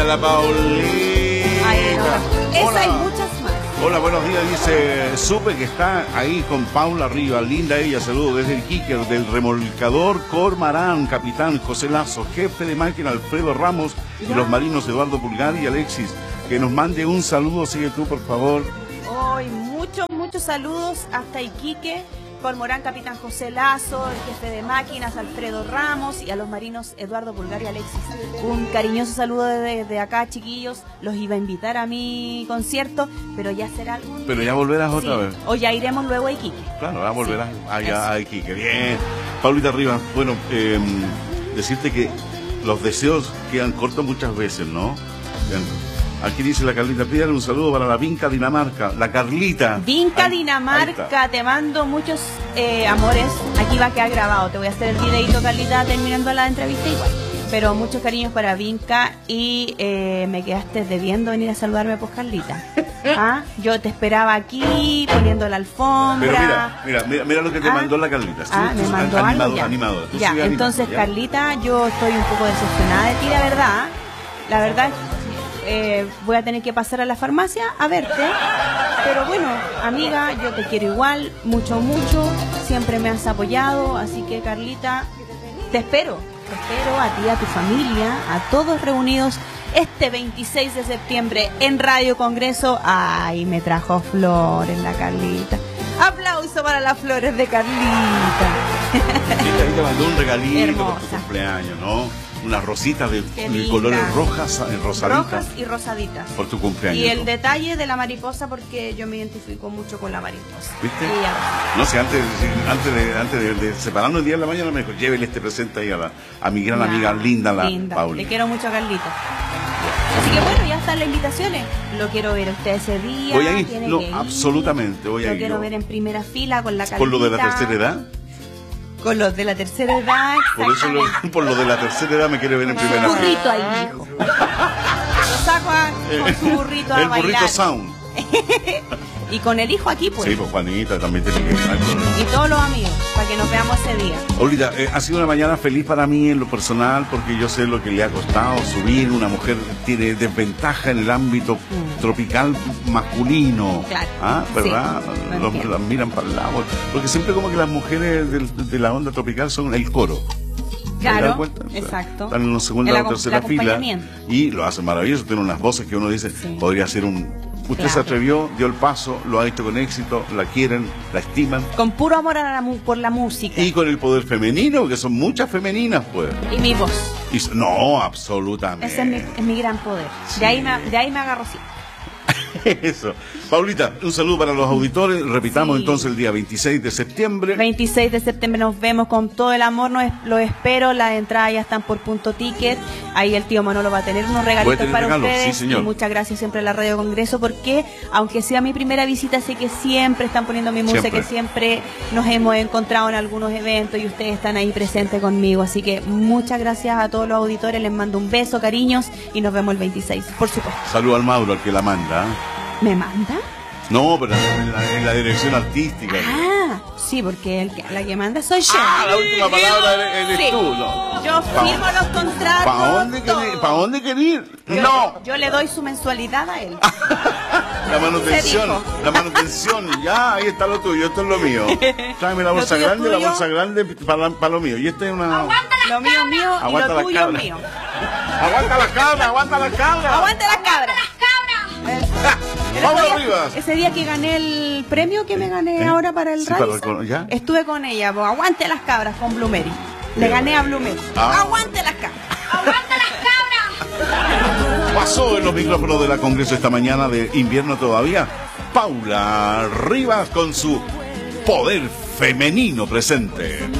linda la Paulita. Ay, no. Esa Hola. y muchas más. Hola, buenos días, dice, supe que está ahí con Paula arriba, linda ella, saludo desde el Quique, del remolcador Cormarán, capitán José Lazo, jefe de máquina Alfredo Ramos y los marinos Eduardo Pulgar y Alexis, que nos mande un saludo, sigue tú por favor. Hoy muchos saludos hasta Iquique, Cormorán, capitán José Lazo, el jefe de máquinas Alfredo Ramos y a los marinos Eduardo Pulgar y Alexis. Un cariñoso saludo desde acá, chiquillos. Los iba a invitar a mi concierto, pero ya será algún... Pero ya volverás otra Sí. vez. O ya iremos luego a Iquique. Claro, ya volverás Sí, allá eso. a Iquique. Bien. Paulita Rivas, bueno, decirte que los deseos quedan cortos muchas veces, ¿no? Aquí dice la Carlita, pídale un saludo para la Vinca Dinamarca, la Carlita. Vinca Ahí Dinamarca, está. te mando muchos amores. Aquí va a quedar grabado. Te voy a hacer el videito, Carlita, terminando la entrevista igual. Pero muchos cariños para Vinca y me quedaste debiendo venir a saludarme, pues, Carlita. ¿Ah? Yo te esperaba aquí, poniendo la alfombra. Pero mira lo que te mandó la Carlita. Sí, Me mandó algo ya. Animador. Tú Ya, sigues entonces, animando, ¿ya? Carlita, yo estoy un poco decepcionada de ti, la verdad. La verdad, voy a tener que pasar a la farmacia a verte. Pero bueno, amiga, yo te quiero igual, mucho. Siempre me has apoyado, así que, Carlita, te espero a ti, a tu familia, a todos reunidos este 26 de septiembre en Radio Congreso. Ay, me trajo flores la Carlita. Aplauso para las flores de Carlita. Ella te mandó un regalito Hermosa. por tu cumpleaños, ¿no? Unas rositas de Qué linda. colores rojas, rosaditas. Rojas y rosaditas. Por tu cumpleaños. Y el ¿no? detalle de la mariposa, porque yo me identifico mucho con la mariposa. ¿Viste? Y ya. No sé, antes de separarnos el día de la mañana me dijo, llévele este presente ahí a mi gran Ya, amiga linda, la linda. Paula. Te quiero mucho, Carlita. Así que bueno, ya están las invitaciones. Lo quiero ver a usted ese día. Voy a ir, tiene no, que ir. absolutamente voy a Lo ir. quiero ver en primera fila con la Carlita. ¿Por lo de la tercera edad? Con los de la tercera edad, Por eso exactamente. por lo de la tercera edad me quiere ver en Con su primera fila. burrito ahí, hijo. Lo saco con su burrito a El bailar. burrito sound. Y con el hijo aquí, pues. Sí, pues Juanita también tiene que ir. Y todos los amigos, para que nos veamos ese día. Olita, ha sido una mañana feliz para mí en lo personal porque yo sé lo que le ha costado subir. Una mujer tiene desventaja en el ámbito tropical masculino. Claro. ¿Ah? ¿Verdad? Sí, lo entiendo. Las miran para el lado. Porque siempre como que las mujeres de la onda tropical son el coro. ¿Te das Claro, cuenta? exacto. Están en la segunda o tercera el fila acompañamiento. y lo hacen maravilloso. Tienen unas voces que uno dice, Sí. podría ser un... Usted se Claro. atrevió, dio el paso, lo ha hecho con éxito, la quieren, la estiman. Con puro amor a por la música. Y con el poder femenino, que son muchas femeninas, pues. Y mi voz. No, absolutamente. Ese es mi gran poder. Sí. De ahí me agarro sí. Eso. Paulita, un saludo para los auditores. Repitamos Sí. entonces el día 26 de septiembre. 26 de septiembre nos vemos con todo el amor, lo espero, las entradas ya están por Punto Ticket, ahí el tío Manolo va a tener unos Voy a regalitos tener para regalos, ustedes, sí, señor. y muchas gracias siempre a la Radio Congreso, porque aunque sea mi primera visita, sé que siempre están poniendo mi música, Siempre. que siempre nos hemos encontrado en algunos eventos y ustedes están ahí presentes conmigo, así que muchas gracias a todos los auditores, les mando un beso, cariños, y nos vemos el 26, por supuesto. Saludo al Mauro, al que la manda. ¿Me manda? No, pero en la dirección artística. Ah, sí, porque la que manda soy yo. Ah, la última palabra eres Sí. tú. No. Yo firmo los contratos. ¿Para dónde querés ir? Yo, No. yo le doy su mensualidad a él. La manutención, Se dijo. la manutención, ya, ahí está lo tuyo, esto es lo mío. Tráeme la bolsa tuyo es grande, la tuyo. bolsa grande para lo mío. Y esta es una... Lo mío es mío y Aguanta lo la tuyo es cabra. mío. ¡Aguanta la cabra, aguanta la cabra! Aguante las cabras. ¡Vamos arriba! Ese día que gané el premio que me gané ahora para el Sí, radio, ¿ya? estuve con ella, pues, aguante las cabras con Blumeri. Le gané a Blumeri. Ah. Aguante las cabras. Aguante las cabras. Pasó en los micrófonos de la Congreso esta mañana de invierno todavía, Paula Rivas con su poder femenino presente.